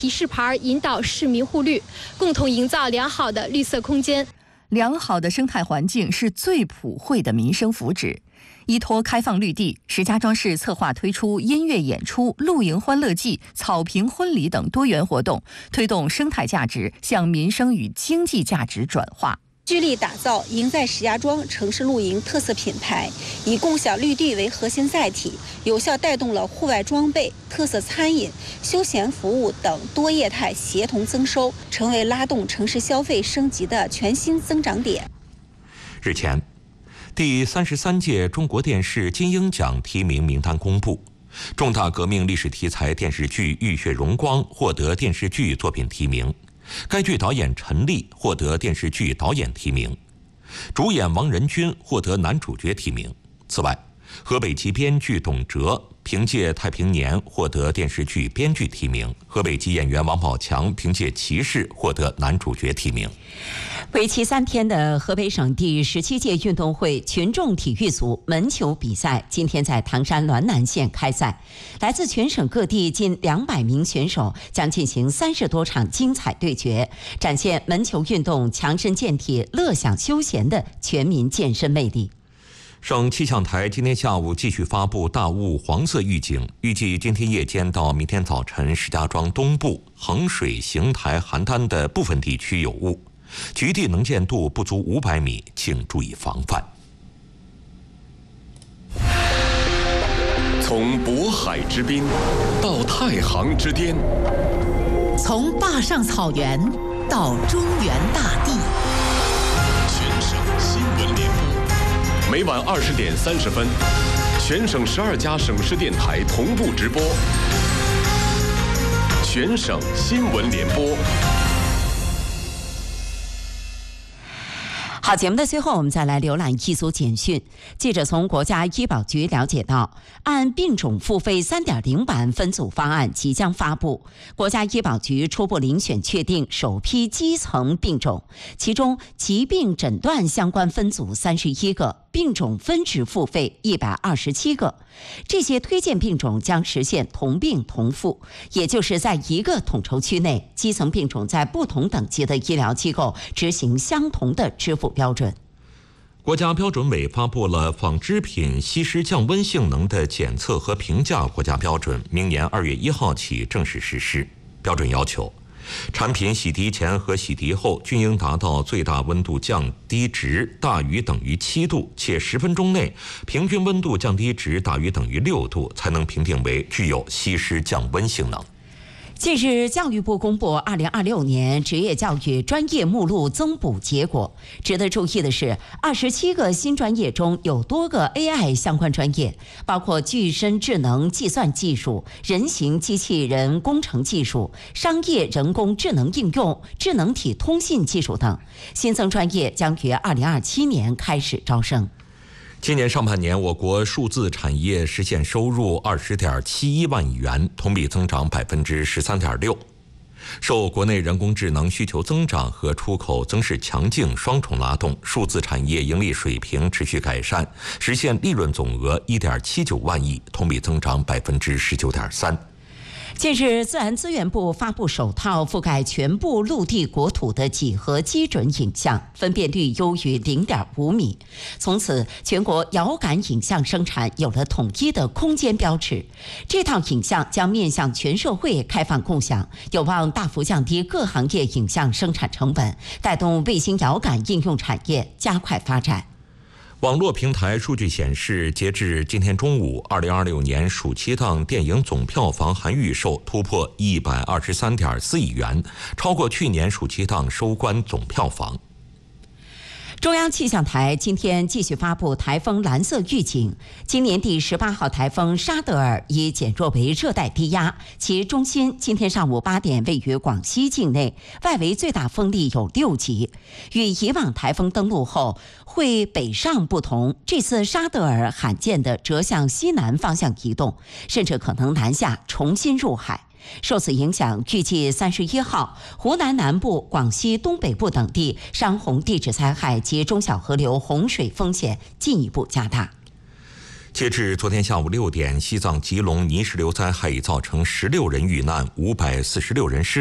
提示牌引导市民护绿，共同营造良好的绿色空间。 良好的生态环境是最普惠的民生福祉。依托开放绿地，石家庄市策划推出音乐演出、露营欢乐季、草坪婚礼等多元活动，推动生态价值向民生与经济价值转化。 聚力打造赢在石家庄城市露营特色品牌，以共享绿地为核心载体，有效带动了户外装备、特色餐饮、休闲服务等多业态协同增收，成为拉动城市消费升级的全新增长点。 日前，第33届中国电视金鹰奖提名名单公布，重大革命历史题材电视剧《浴血荣光》获得电视剧作品提名。该剧导演陈立获得电视剧导演提名，主演王仁君获得男主角提名。此外，河北籍编剧董哲凭借《太平年》获得电视剧编剧提名，河北籍演员王宝强凭借《骑士》获得男主角提名。 为期3天的河北省第17届运动会群众体育组门球比赛今天在唐山滦南县开赛，来自全省各地近200名选手将进行30多场精彩对决，展现门球运动强身健体、乐享休闲的全民健身魅力。 省气象台今天下午继续发布大雾黄色预警，预计今天夜间到明天早晨，石家庄东部、衡水、邢台、邯郸的部分地区有雾，局地能见度不足500米，请注意防范。 从渤海之滨到太行之巅， 从坝上草原到中原大地， 全省新闻联播，每晚20点30分，全省12家省市电台同步直播，全省新闻联播。 好，节目的最后，我们再来浏览一组简讯。记者从国家医保局了解到，按病种付费 3.0 版分组方案即将发布，国家医保局初步遴选确定首批基层病种，其中疾病诊断相关分组31个，病种分值付费127个。这些推荐病种将实现同病同付，也就是在一个统筹区内，基层病种在不同等级的医疗机构执行相同的支付标准。 国家标准委发布了纺织品吸湿降温性能的检测和评价国家标准，明年2月1号起正式实施。标准要求，产品洗涤前和洗涤后均应达到最大温度降低值大于等于7度，且10分钟内平均温度降低值大于等于6度，才能评定为具有吸湿降温性能。 近日，教育部公布2026年职业教育专业目录增补结果。值得注意的是，27个新专业中有多个 AI 相关专业，包括具身智能计算技术、人形机器人工程技术、商业人工智能应用、智能体通信技术等。新增专业将于2027年开始招生。 今年上半年，我国数字产业实现收入20.71万亿元，同比增长13.6%。受国内人工智能需求增长和出口增势强劲双重拉动，数字产业盈利水平持续改善，实现利润总额1.79万亿，同比增长19.3%。 近日，自然资源部发布首套覆盖全部陆地国土的几何基准影像，分辨率优于0.5米。从此，全国遥感影像生产有了统一的空间标尺。这套影像将面向全社会开放共享，有望大幅降低各行业影像生产成本，带动卫星遥感应用产业加快发展。 网络平台数据显示，截至今天中午，2026年暑期档电影总票房含预售突破123.4亿元，超过去年暑期档收官总票房。 中央气象台今天继续发布台风蓝色预警，今年第18号台风沙德尔已减弱为热带低压，其中心今天上午8点位于广西境内，外围最大风力有6级。与以往台风登陆后会北上不同，这次沙德尔罕见地折向西南方向移动，甚至可能南下重新入海。受此影响，预计31号，湖南南部、广西东北部等地山洪地质灾害及中小河流洪水风险进一步加大。 截至昨天下午6点，西藏吉隆泥石流灾害已造成16人遇难，546人失